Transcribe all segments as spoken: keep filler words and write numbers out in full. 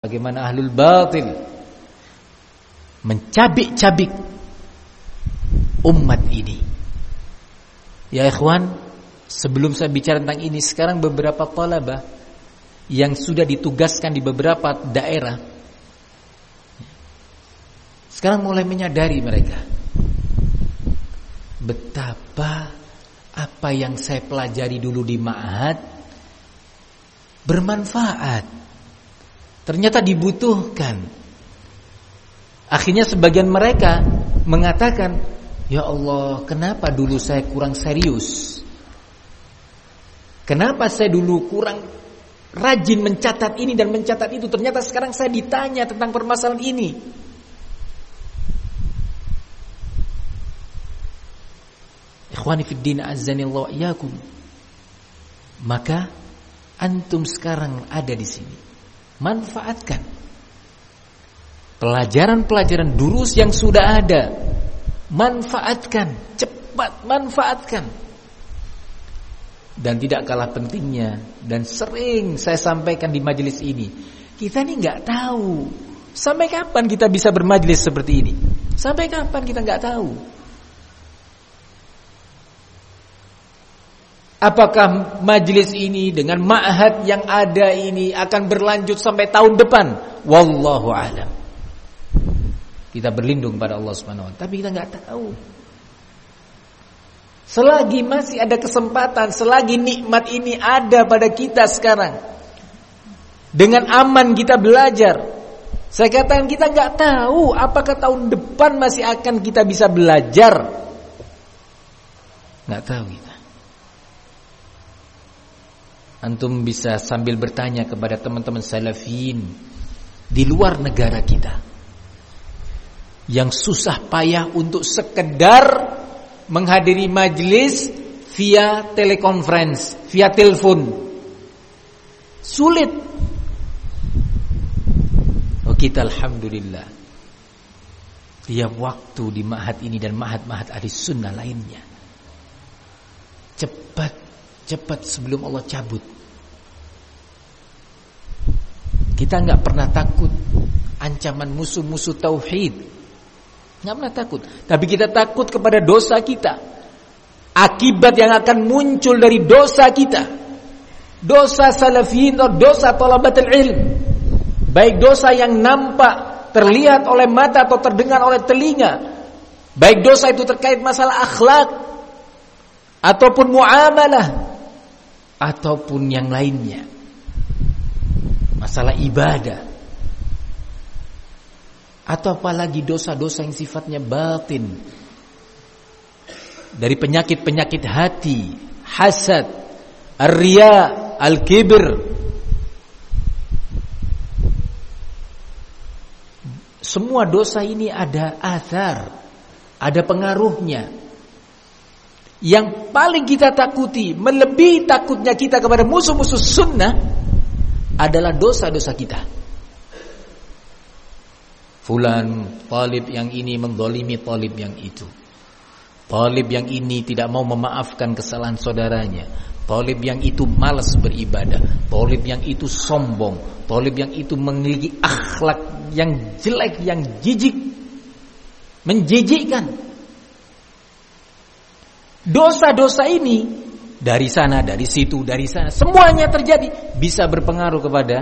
bagaimana ahlul batil mencabik-cabik umat ini. Ya ikhwan, sebelum saya bicara tentang ini, sekarang beberapa talabah yang sudah ditugaskan di beberapa daerah sekarang mulai menyadari mereka betapa apa yang saya pelajari dulu di ma'had bermanfaat, ternyata dibutuhkan. Akhirnya sebagian mereka mengatakan, ya Allah, kenapa dulu saya kurang serius? Kenapa saya dulu kurang rajin mencatat ini dan mencatat itu? Ternyata sekarang saya ditanya tentang permasalahan ini. Ikhwani fid din, azzanillahu wa iyyakum. Maka antum sekarang ada di sini. Manfaatkan pelajaran-pelajaran durus yang sudah ada. Manfaatkan, cepat manfaatkan. Dan tidak kalah pentingnya, dan sering saya sampaikan di majelis ini, kita ini nggak tahu sampai kapan kita bisa bermajelis seperti ini. Sampai kapan kita nggak tahu. Apakah majelis ini dengan ma'had yang ada ini akan berlanjut sampai tahun depan? Wallahu a'lam. Kita berlindung pada Allah Subhanahu wa taala, tapi kita nggak tahu. Selagi masih ada kesempatan, selagi nikmat ini ada pada kita sekarang, dengan aman kita belajar. Saya katakan kita nggak tahu apakah tahun depan masih akan kita bisa belajar. Nggak tahu kita. Antum bisa sambil bertanya kepada teman-teman salafin di luar negara kita yang susah payah untuk sekedar menghadiri majelis via telekonferensi, via telepon. Sulit. Oh, kita alhamdulillah tiap waktu di ma'had ini dan ma'had-ma'had ahli sunnah lainnya, cepat cepat sebelum Allah cabut. Kita nggak pernah takut ancaman musuh-musuh tauhid. Nggak pernah takut. Tapi kita takut kepada dosa kita, akibat yang akan muncul dari dosa kita, dosa salafiyin atau dosa talabatul ilm, baik dosa yang nampak terlihat oleh mata atau terdengar oleh telinga, baik dosa itu terkait masalah akhlak ataupun muamalah ataupun yang lainnya, masalah ibadah, atau apalagi dosa-dosa yang sifatnya batin, dari penyakit-penyakit hati, hasad, ar-riya, al-kibr. Semua dosa ini ada athar, ada pengaruhnya. Yang paling kita takuti, melebihi takutnya kita kepada musuh-musuh sunnah, adalah dosa-dosa kita. Fulan, talib yang ini mendolimi talib yang itu. Talib yang ini tidak mau memaafkan kesalahan saudaranya. Talib yang itu malas beribadah. Talib yang itu sombong. Talib yang itu memiliki akhlak yang jelek, yang jijik, menjijikkan. Dosa-dosa ini dari sana, dari situ, dari sana, semuanya terjadi, bisa berpengaruh kepada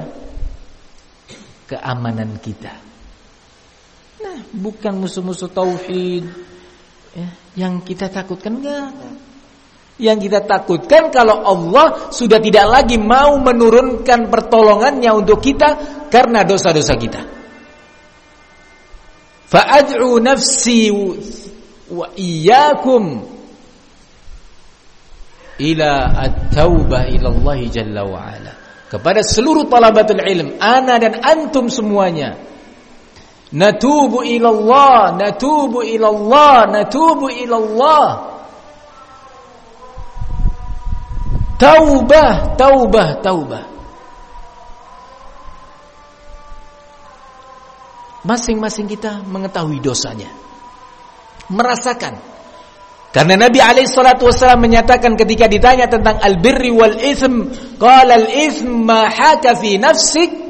keamanan kita. Nah, bukan musuh-musuh tauhid ya, yang kita takutkan, enggak. Yang kita takutkan kalau Allah sudah tidak lagi mau menurunkan pertolongannya untuk kita karena dosa-dosa kita. Fa'ad'u nafsi wa iyyakum ila at-taubah ila Allah jalla wa ala. Kepada seluruh talabatul ilm, ana dan antum semuanya, natubu ilallah, natubu ilallah, natubu ilallah. Taubah, taubah, taubah. Masing-masing kita mengetahui dosanya, merasakan. Karena Nabi alaihi salatu wasallam menyatakan ketika ditanya tentang al-birri wal ism, qala al-ism ma haka fi nafsik